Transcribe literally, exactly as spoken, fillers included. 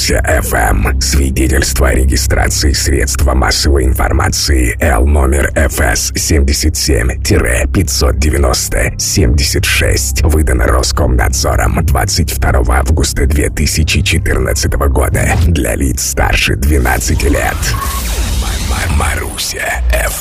Маруся эф эм. Свидетельство о регистрации средства массовой информации Л номер эф эс семьдесят семь пятьсот девяносто семьдесят шесть. Выдано Роскомнадзором двадцать второго августа две тысячи четырнадцатого года для лиц старше двенадцати лет. Маруся эф